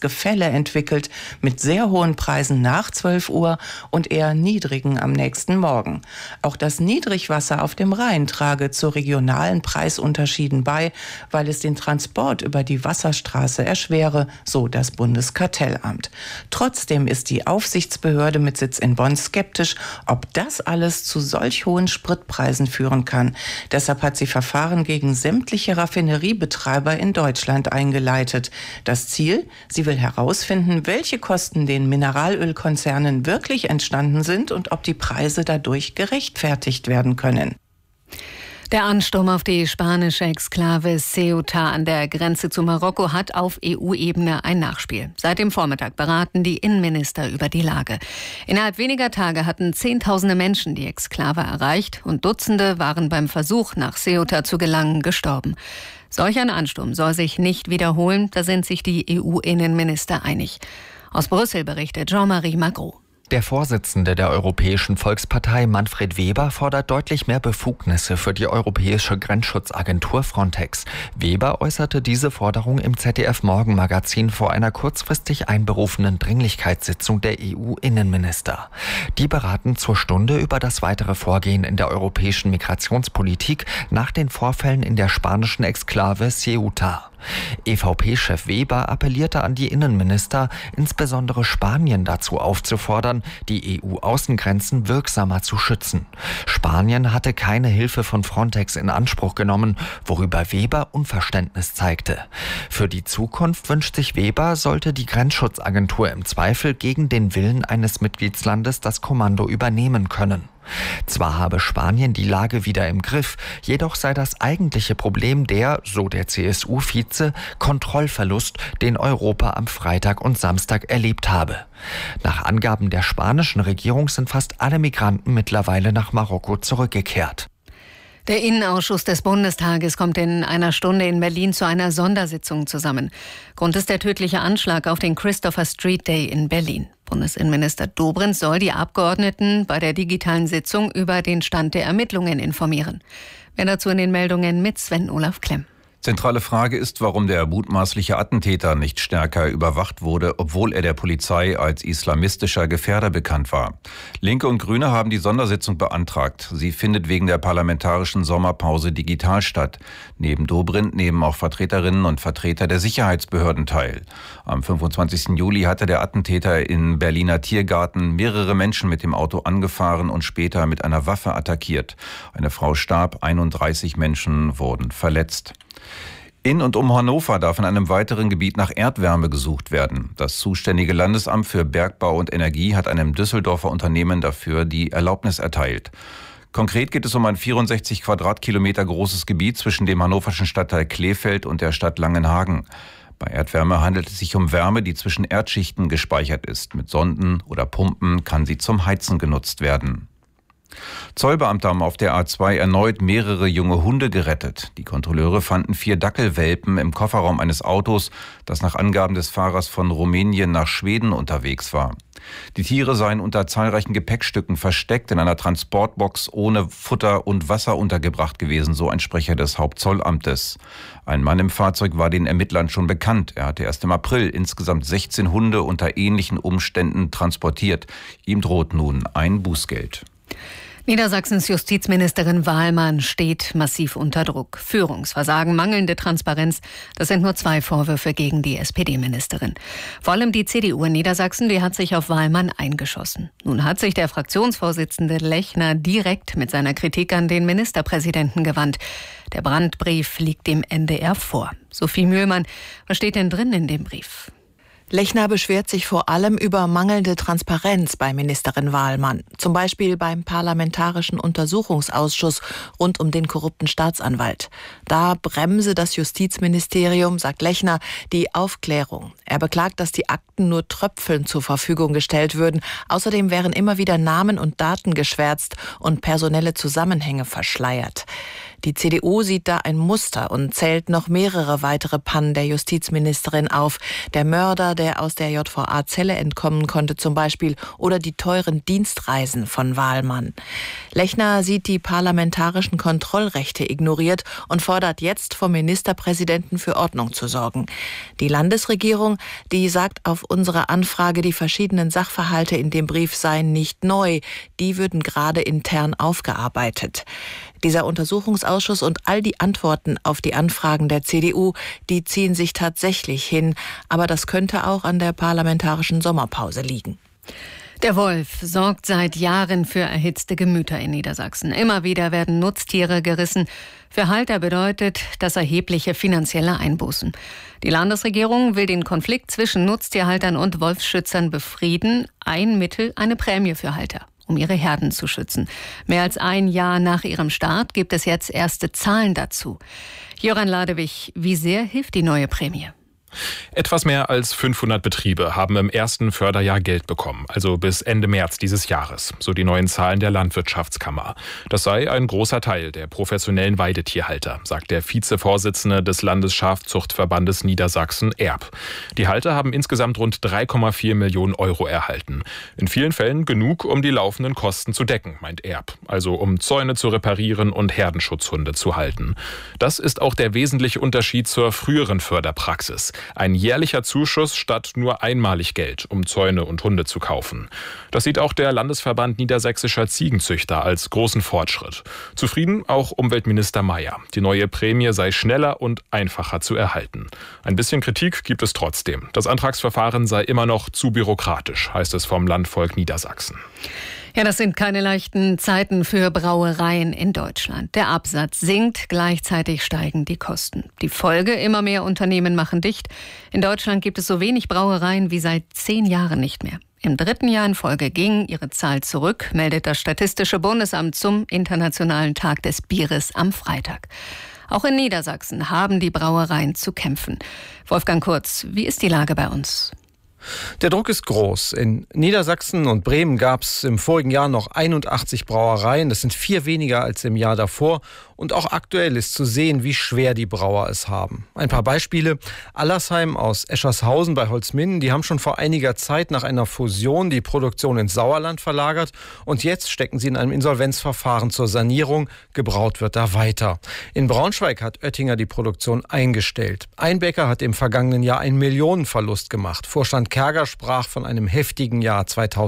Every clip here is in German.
Gefälle entwickelt mit sehr hohen Preisen nach 12 Uhr und eher niedrigen am nächsten Morgen. Auch das Niedrigwasser auf dem Rhein trage zu regionalen Preisunterschieden bei, weil es den Transport über die Wasserstraße erschwere, so das Bundeskartellamt. Trotzdem ist die Aufsichtsbehörde mit Sitz in Bonn skeptisch, ob das alles zu solch hohen Spritpreisen führen kann. Deshalb hat sie Verfahren gegen sämtliche Raffineriebetreiber in Deutschland eingeleitet. Das Ziel? Sie will herausfinden, welche Kosten den Mineralölkonzernen wirklich entstanden sind und ob die Preise dadurch gerechtfertigt werden können. Der Ansturm auf die spanische Exklave Ceuta an der Grenze zu Marokko hat auf EU-Ebene ein Nachspiel. Seit dem Vormittag beraten die Innenminister über die Lage. Innerhalb weniger Tage hatten Zehntausende Menschen die Exklave erreicht und Dutzende waren beim Versuch, nach Ceuta zu gelangen, gestorben. Solch ein Ansturm soll sich nicht wiederholen, da sind sich die EU-Innenminister einig. Aus Brüssel berichtet Jean-Marie Magro. Der Vorsitzende der Europäischen Volkspartei, Manfred Weber, fordert deutlich mehr Befugnisse für die Europäische Grenzschutzagentur Frontex. Weber äußerte diese Forderung im ZDF-Morgenmagazin vor einer kurzfristig einberufenen Dringlichkeitssitzung der EU-Innenminister. Die beraten zur Stunde über das weitere Vorgehen in der europäischen Migrationspolitik nach den Vorfällen in der spanischen Exklave Ceuta. EVP-Chef Weber appellierte an die Innenminister, insbesondere Spanien dazu aufzufordern, die EU-Außengrenzen wirksamer zu schützen. Spanien hatte keine Hilfe von Frontex in Anspruch genommen, worüber Weber Unverständnis zeigte. Für die Zukunft wünscht sich Weber, sollte die Grenzschutzagentur im Zweifel gegen den Willen eines Mitgliedslandes das Kommando übernehmen können. Zwar habe Spanien die Lage wieder im Griff, jedoch sei das eigentliche Problem der, so der CSU-Vize, Kontrollverlust, den Europa am Freitag und Samstag erlebt habe. Nach Angaben der spanischen Regierung sind fast alle Migranten mittlerweile nach Marokko zurückgekehrt. Der Innenausschuss des Bundestages kommt in einer Stunde in Berlin zu einer Sondersitzung zusammen. Grund ist der tödliche Anschlag auf den Christopher Street Day in Berlin. Bundesinnenminister Dobrindt soll die Abgeordneten bei der digitalen Sitzung über den Stand der Ermittlungen informieren. Mehr dazu in den Meldungen mit Sven-Olaf Klemm. Zentrale Frage ist, warum der mutmaßliche Attentäter nicht stärker überwacht wurde, obwohl er der Polizei als islamistischer Gefährder bekannt war. Linke und Grüne haben die Sondersitzung beantragt. Sie findet wegen der parlamentarischen Sommerpause digital statt. Neben Dobrindt nehmen auch Vertreterinnen und Vertreter der Sicherheitsbehörden teil. Am 25. Juli hatte der Attentäter im Berliner Tiergarten mehrere Menschen mit dem Auto angefahren und später mit einer Waffe attackiert. Eine Frau starb, 31 Menschen wurden verletzt. In und um Hannover darf in einem weiteren Gebiet nach Erdwärme gesucht werden. Das zuständige Landesamt für Bergbau und Energie hat einem Düsseldorfer Unternehmen dafür die Erlaubnis erteilt. Konkret geht es um ein 64 Quadratkilometer großes Gebiet zwischen dem hannoverschen Stadtteil Kleefeld und der Stadt Langenhagen. Bei Erdwärme handelt es sich um Wärme, die zwischen Erdschichten gespeichert ist. Mit Sonden oder Pumpen kann sie zum Heizen genutzt werden. Zollbeamte haben auf der A2 erneut mehrere junge Hunde gerettet. Die Kontrolleure fanden 4 Dackelwelpen im Kofferraum eines Autos, das nach Angaben des Fahrers von Rumänien nach Schweden unterwegs war. Die Tiere seien unter zahlreichen Gepäckstücken versteckt in einer Transportbox ohne Futter und Wasser untergebracht gewesen, so ein Sprecher des Hauptzollamtes. Ein Mann im Fahrzeug war den Ermittlern schon bekannt. Er hatte erst im April insgesamt 16 Hunde unter ähnlichen Umständen transportiert. Ihm droht nun ein Bußgeld. Niedersachsens Justizministerin Wahlmann steht massiv unter Druck. Führungsversagen, mangelnde Transparenz, das sind nur 2 Vorwürfe gegen die SPD-Ministerin. Vor allem die CDU in Niedersachsen, die hat sich auf Wahlmann eingeschossen. Nun hat sich der Fraktionsvorsitzende Lechner direkt mit seiner Kritik an den Ministerpräsidenten gewandt. Der Brandbrief liegt dem NDR vor. Sophie Mühlmann, was steht denn drin in dem Brief? Lechner beschwert sich vor allem über mangelnde Transparenz bei Ministerin Wahlmann. Zum Beispiel beim Parlamentarischen Untersuchungsausschuss rund um den korrupten Staatsanwalt. Da bremse das Justizministerium, sagt Lechner, die Aufklärung. Er beklagt, dass die Akten nur tröpfelnd zur Verfügung gestellt würden. Außerdem wären immer wieder Namen und Daten geschwärzt und personelle Zusammenhänge verschleiert. Die CDU sieht da ein Muster und zählt noch mehrere weitere Pannen der Justizministerin auf. Der Mörder, der aus der JVA-Zelle entkommen konnte zum Beispiel, oder die teuren Dienstreisen von Wahlmann. Lechner sieht die parlamentarischen Kontrollrechte ignoriert und fordert jetzt vom Ministerpräsidenten für Ordnung zu sorgen. Die Landesregierung, die sagt auf unsere Anfrage, die verschiedenen Sachverhalte in dem Brief seien nicht neu. Die würden gerade intern aufgearbeitet. Dieser Untersuchungsausschuss und all die Antworten auf die Anfragen der CDU, die ziehen sich tatsächlich hin. Aber das könnte auch an der parlamentarischen Sommerpause liegen. Der Wolf sorgt seit Jahren für erhitzte Gemüter in Niedersachsen. Immer wieder werden Nutztiere gerissen. Für Halter bedeutet das erhebliche finanzielle Einbußen. Die Landesregierung will den Konflikt zwischen Nutztierhaltern und Wolfsschützern befrieden. Ein Mittel, eine Prämie für Halter, um ihre Herden zu schützen. Mehr als ein Jahr nach ihrem Start gibt es jetzt erste Zahlen dazu. Jöran Ladewig, wie sehr hilft die neue Prämie? Etwas mehr als 500 Betriebe haben im ersten Förderjahr Geld bekommen, also bis Ende März dieses Jahres, so die neuen Zahlen der Landwirtschaftskammer. Das sei ein großer Teil der professionellen Weidetierhalter, sagt der Vizevorsitzende des Landesschafzuchtverbandes Niedersachsen, Erb. Die Halter haben insgesamt rund 3,4 Millionen Euro erhalten. In vielen Fällen genug, um die laufenden Kosten zu decken, meint Erb, also um Zäune zu reparieren und Herdenschutzhunde zu halten. Das ist auch der wesentliche Unterschied zur früheren Förderpraxis. Ein jährlicher Zuschuss statt nur einmalig Geld, um Zäune und Hunde zu kaufen. Das sieht auch der Landesverband Niedersächsischer Ziegenzüchter als großen Fortschritt. Zufrieden auch Umweltminister Mayer. Die neue Prämie sei schneller und einfacher zu erhalten. Ein bisschen Kritik gibt es trotzdem. Das Antragsverfahren sei immer noch zu bürokratisch, heißt es vom Landvolk Niedersachsen. Ja, das sind keine leichten Zeiten für Brauereien in Deutschland. Der Absatz sinkt, gleichzeitig steigen die Kosten. Die Folge: immer mehr Unternehmen machen dicht. In Deutschland gibt es so wenig Brauereien wie seit 10 Jahren nicht mehr. Im 3. Jahr in Folge ging ihre Zahl zurück, meldet das Statistische Bundesamt zum Internationalen Tag des Bieres am Freitag. Auch in Niedersachsen haben die Brauereien zu kämpfen. Wolfgang Kurz, wie ist die Lage bei uns? Der Druck ist groß. In Niedersachsen und Bremen gab es im vorigen Jahr noch 81 Brauereien. Das sind 4 weniger als im Jahr davor. Und auch aktuell ist zu sehen, wie schwer die Brauer es haben. Ein paar Beispiele. Allersheim aus Eschershausen bei Holzminden, die haben schon vor einiger Zeit nach einer Fusion die Produktion ins Sauerland verlagert. Und jetzt stecken sie in einem Insolvenzverfahren zur Sanierung. Gebraut wird da weiter. In Braunschweig hat Oettinger die Produktion eingestellt. Einbecker hat im vergangenen Jahr einen Millionenverlust gemacht. Vorstand Kerger sprach von einem heftigen Jahr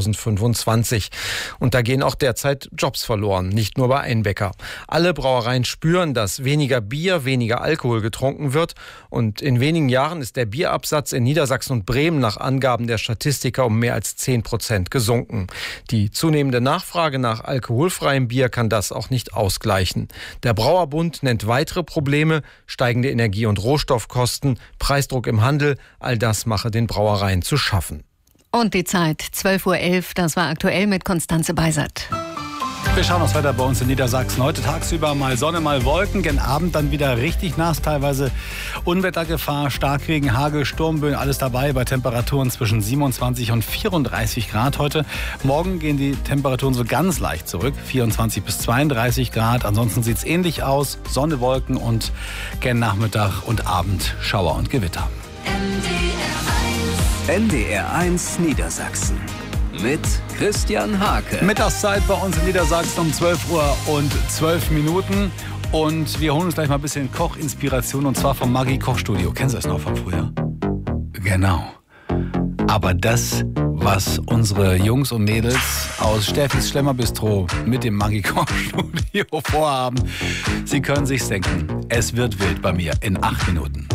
2025. Und da gehen auch derzeit Jobs verloren, nicht nur bei Einbecker. Alle Brauereien spüren, dass weniger Bier, weniger Alkohol getrunken wird. Und in wenigen Jahren ist der Bierabsatz in Niedersachsen und Bremen nach Angaben der Statistiker um mehr als 10% gesunken. Die zunehmende Nachfrage nach alkoholfreiem Bier kann das auch nicht ausgleichen. Der Brauerbund nennt weitere Probleme: steigende Energie- und Rohstoffkosten, Preisdruck im Handel. All das mache den Brauereien zu schaffen. Und die Zeit, 12:11 Uhr, das war aktuell mit Konstanze Beisert. Wir schauen aufs Wetter bei uns in Niedersachsen. Heute tagsüber mal Sonne, mal Wolken. Gen Abend dann wieder richtig nass, teilweise Unwettergefahr, Starkregen, Hagel, Sturmböen, alles dabei bei Temperaturen zwischen 27 und 34 Grad heute. Morgen gehen die Temperaturen so ganz leicht zurück, 24 bis 32 Grad. Ansonsten sieht es ähnlich aus, Sonne, Wolken und gen Nachmittag und Abend Schauer und Gewitter. NDR1 Niedersachsen mit Christian Hake. Mittagszeit bei uns in Niedersachsen um 12 Uhr und 12 Minuten. Und wir holen uns gleich mal ein bisschen Kochinspiration, und zwar vom Maggi Kochstudio. Kennst du das noch von früher? Genau. Aber das, was unsere Jungs und Mädels aus Steffis Schlemmerbistro mit dem Maggi Kochstudio vorhaben, Sie können sich's denken. Es wird wild bei mir in 8 Minuten.